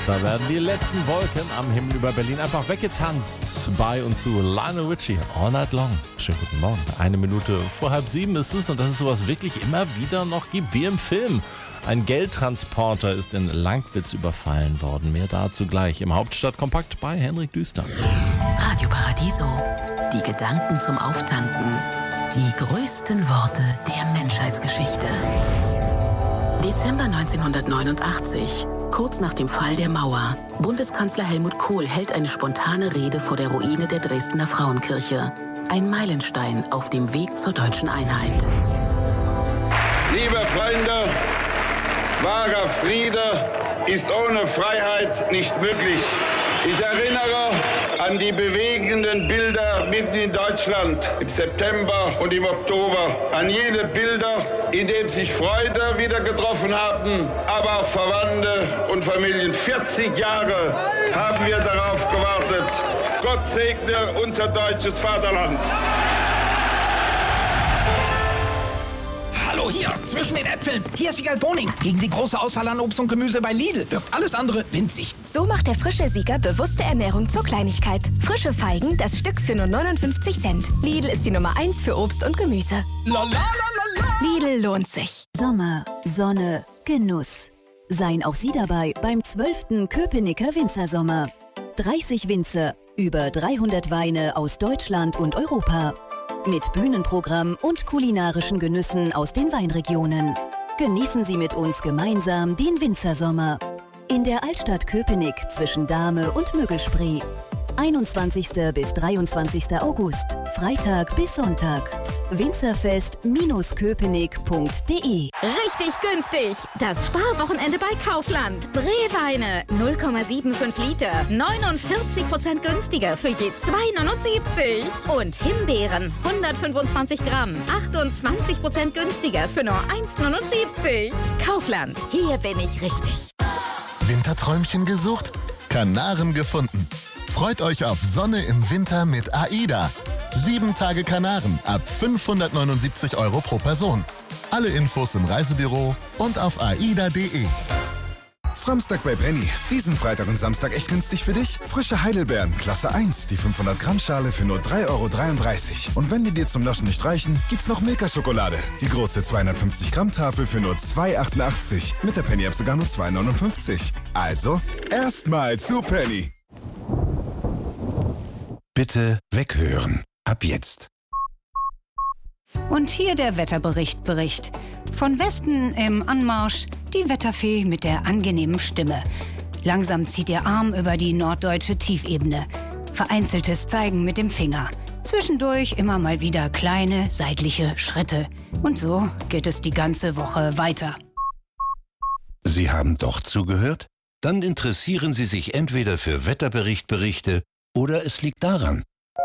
Da werden die letzten Wolken am Himmel über Berlin einfach weggetanzt. Bei und zu Lionel Richie, All Night Long. Schönen guten Morgen. 1 Minute vor 6:30 ist es und dass es sowas wirklich immer wieder noch gibt, wie im Film. Ein Geldtransporter ist in Langwitz überfallen worden. Mehr dazu gleich im Hauptstadtkompakt bei Henrik Düster. Radio Paradiso. Die Gedanken zum Auftanken. Die größten Worte der Menschheitsgeschichte. Dezember 1989. Kurz nach dem Fall der Mauer. Bundeskanzler Helmut Kohl hält eine spontane Rede vor der Ruine der Dresdner Frauenkirche. Ein Meilenstein auf dem Weg zur deutschen Einheit. Liebe Freunde, wahrer Friede ist ohne Freiheit nicht möglich. Ich erinnere an die bewegenden Bilder mitten in Deutschland im September und im Oktober. An jene Bilder, in denen sich Freunde wieder getroffen haben, aber auch Verwandte und Familien. 40 Jahre haben wir darauf gewartet. Gott segne unser deutsches Vaterland. Hallo hier, zwischen den Äpfeln. Hier ist Sieger Boning. Gegen die große Auswahl an Obst und Gemüse bei Lidl wirkt alles andere winzig. So macht der frische Sieger bewusste Ernährung zur Kleinigkeit. Frische Feigen, das Stück für nur 59 Cent. Lidl ist die Nummer 1 für Obst und Gemüse. Lidl lohnt sich. Sommer, Sonne, Genuss. Seien auch Sie dabei beim 12. Köpenicker Winzersommer. 30 Winzer, über 300 Weine aus Deutschland und Europa. Mit Bühnenprogramm und kulinarischen Genüssen aus den Weinregionen. Genießen Sie mit uns gemeinsam den Winzersommer. In der Altstadt Köpenick zwischen Dahme und Müggelspree. 21. bis 23. August, Freitag bis Sonntag. Winzerfest-köpenick.de. Richtig günstig! Das Sparwochenende bei Kaufland. Breweine 0,75 Liter, 49% günstiger für je 2,79. Und Himbeeren 125 Gramm, 28% günstiger für nur 1,79. Kaufland, hier bin ich richtig. Winterträumchen gesucht? Kanaren gefunden. Freut euch auf Sonne im Winter mit AIDA. 7 Tage Kanaren ab 579 € pro Person. Alle Infos im Reisebüro und auf aida.de. Framstag bei Penny. Diesen Freitag und Samstag echt günstig für dich? Frische Heidelbeeren, Klasse 1, die 500 Gramm Schale für nur 3,33 €. Und wenn die dir zum Naschen nicht reichen, gibt's noch Milka-Schokolade. Die große 250 Gramm Tafel für nur 2,88 €. Mit der Penny-App sogar nur 2,59 €. Also, erstmal zu Penny. Bitte weghören. Ab jetzt. Und hier der Wetterbericht. Von Westen im Anmarsch die Wetterfee mit der angenehmen Stimme. Langsam zieht ihr Arm über die norddeutsche Tiefebene. Vereinzeltes Zeigen mit dem Finger. Zwischendurch immer mal wieder kleine seitliche Schritte. Und so geht es die ganze Woche weiter. Sie haben doch zugehört? Dann interessieren Sie sich entweder für Wetterberichte oder es liegt daran.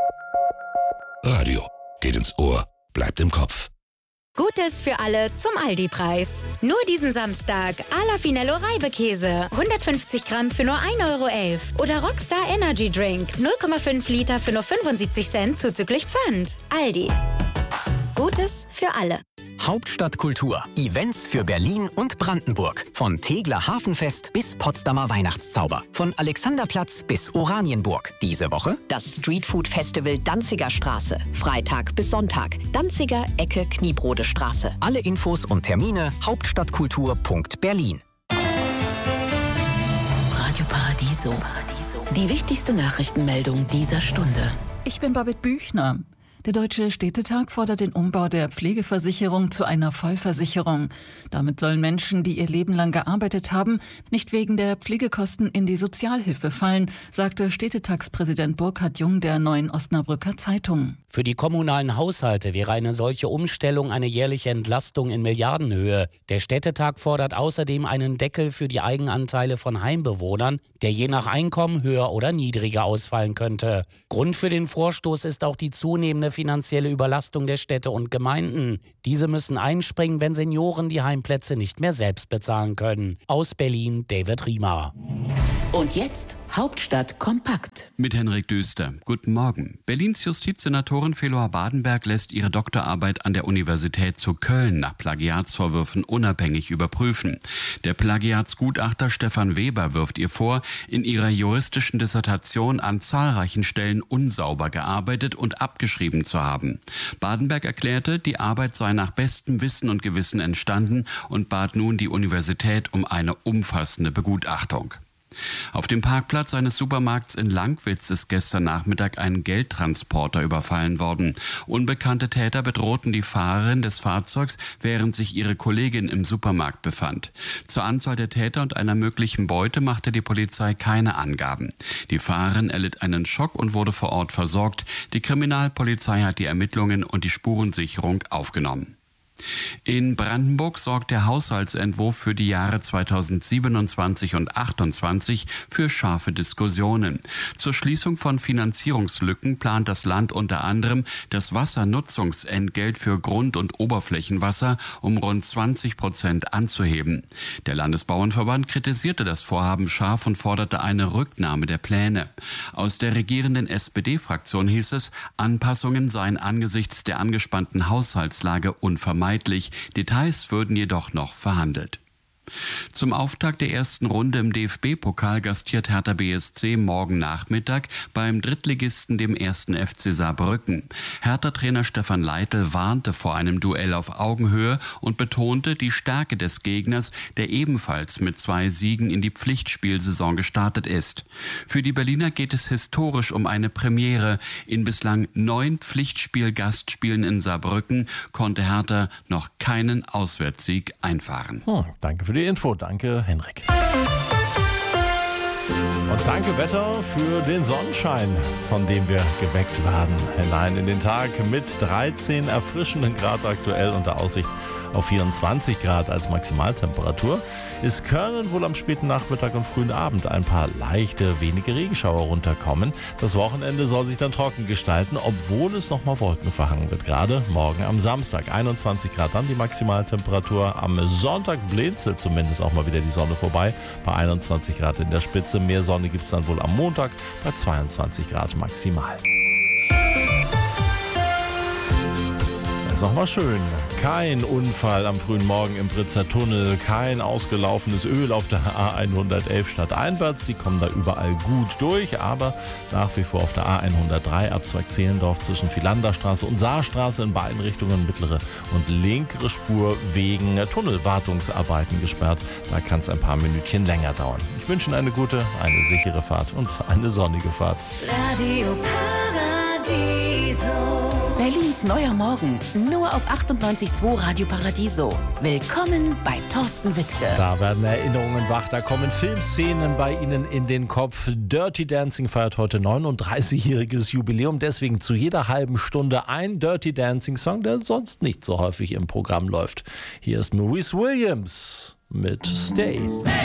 Radio geht ins Ohr, bleibt im Kopf. Gutes für alle zum Aldi-Preis. Nur diesen Samstag Ala Finello Reibekäse. 150 Gramm für nur 1,11 € Oder Rockstar Energy Drink. 0,5 Liter für nur 75 Cent zuzüglich Pfand. Aldi. Gutes für alle. Hauptstadtkultur. Events für Berlin und Brandenburg. Von Tegeler Hafenfest bis Potsdamer Weihnachtszauber. Von Alexanderplatz bis Oranienburg. Diese Woche das Streetfood-Festival Danziger Straße. Freitag bis Sonntag. Danziger Ecke Kniebrode Straße. Alle Infos und Termine hauptstadtkultur.berlin. Radio Paradiso. Die wichtigste Nachrichtenmeldung dieser Stunde. Ich bin Babette Büchner. Der Deutsche Städtetag fordert den Umbau der Pflegeversicherung zu einer Vollversicherung. Damit sollen Menschen, die ihr Leben lang gearbeitet haben, nicht wegen der Pflegekosten in die Sozialhilfe fallen, sagte Städtetagspräsident Burkhard Jung der Neuen Osnabrücker Zeitung. Für die kommunalen Haushalte wäre eine solche Umstellung eine jährliche Entlastung in Milliardenhöhe. Der Städtetag fordert außerdem einen Deckel für die Eigenanteile von Heimbewohnern, der je nach Einkommen höher oder niedriger ausfallen könnte. Grund für den Vorstoß ist auch die zunehmende finanzielle Überlastung der Städte und Gemeinden. Diese müssen einspringen, wenn Senioren die Heimplätze nicht mehr selbst bezahlen können. Aus Berlin, David Riemer. Und jetzt Hauptstadt kompakt. Mit Henrik Düster. Guten Morgen. Berlins Justizsenatorin Feloa Badenberg lässt ihre Doktorarbeit an der Universität zu Köln nach Plagiatsvorwürfen unabhängig überprüfen. Der Plagiatsgutachter Stefan Weber wirft ihr vor, in ihrer juristischen Dissertation an zahlreichen Stellen unsauber gearbeitet und abgeschrieben zu haben. Badenberg erklärte, die Arbeit sei nach bestem Wissen und Gewissen entstanden und bat nun die Universität um eine umfassende Begutachtung. Auf dem Parkplatz eines Supermarkts in Langwitz ist gestern Nachmittag ein Geldtransporter überfallen worden. Unbekannte Täter bedrohten die Fahrerin des Fahrzeugs, während sich ihre Kollegin im Supermarkt befand. Zur Anzahl der Täter und einer möglichen Beute machte die Polizei keine Angaben. Die Fahrerin erlitt einen Schock und wurde vor Ort versorgt. Die Kriminalpolizei hat die Ermittlungen und die Spurensicherung aufgenommen. In Brandenburg sorgt der Haushaltsentwurf für die Jahre 2027 und 2028 für scharfe Diskussionen. Zur Schließung von Finanzierungslücken plant das Land unter anderem das Wassernutzungsentgelt für Grund- und Oberflächenwasser um rund 20% anzuheben. Der Landesbauernverband kritisierte das Vorhaben scharf und forderte eine Rücknahme der Pläne. Aus der regierenden SPD-Fraktion hieß es, Anpassungen seien angesichts der angespannten Haushaltslage unvermeidlich. Details würden jedoch noch verhandelt. Zum Auftakt der ersten Runde im DFB-Pokal gastiert Hertha BSC morgen Nachmittag beim Drittligisten, dem 1. FC Saarbrücken. Hertha-Trainer Stefan Leitl warnte vor einem Duell auf Augenhöhe und betonte die Stärke des Gegners, der ebenfalls mit 2 Siegen in die Pflichtspielsaison gestartet ist. Für die Berliner geht es historisch um eine Premiere. In bislang 9 Pflichtspiel-Gastspielen in Saarbrücken konnte Hertha noch keinen Auswärtssieg einfahren. Danke für die Info. Danke, Henrik. Und danke, Wetter, für den Sonnenschein, von dem wir geweckt werden. Hinein in den Tag mit 13 erfrischenden Grad aktuell und der Aussicht auf 24 Grad als Maximaltemperatur. Es können wohl am späten Nachmittag und frühen Abend ein paar leichte, wenige Regenschauer runterkommen. Das Wochenende soll sich dann trocken gestalten, obwohl es nochmal wolkenverhangen wird. Gerade morgen am Samstag 21 Grad dann die Maximaltemperatur. Am Sonntag blinzelt zumindest auch mal wieder die Sonne vorbei. Bei 21 Grad in der Spitze. Mehr Sonne gibt es dann wohl am Montag bei 22 Grad maximal. Ist nochmal schön. Kein Unfall am frühen Morgen im Britzer Tunnel, kein ausgelaufenes Öl auf der A111 Stadteinwärts. Sie kommen da überall gut durch, aber nach wie vor auf der A103 Abzweig Zehlendorf zwischen Philanderstraße und Saarstraße in beiden Richtungen mittlere und linkere Spur wegen Tunnelwartungsarbeiten gesperrt. Da kann es ein paar Minütchen länger dauern. Ich wünsche Ihnen eine gute, eine sichere Fahrt und eine sonnige Fahrt. Radio Paradiso. Berlins neuer Morgen, nur auf 98.2 Radio Paradiso. Willkommen bei Thorsten Wittke. Da werden Erinnerungen wach, da kommen Filmszenen bei Ihnen in den Kopf. Dirty Dancing feiert heute 39-jähriges Jubiläum, deswegen zu jeder halben Stunde ein Dirty Dancing Song, der sonst nicht so häufig im Programm läuft. Hier ist Maurice Williams mit Stay.